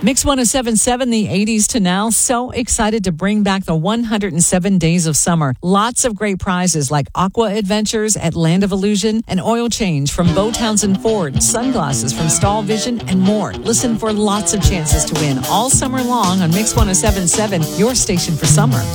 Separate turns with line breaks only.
Mix 107.7, the 80s to now. So excited to bring back the 107 days of summer. Lots of great prizes like Aqua Adventures at Land of Illusion, an oil change from Bo Townsend Ford, sunglasses from Stahl Vision, and more. Listen for lots of chances to win all summer long on Mix 107.7, your station for summer.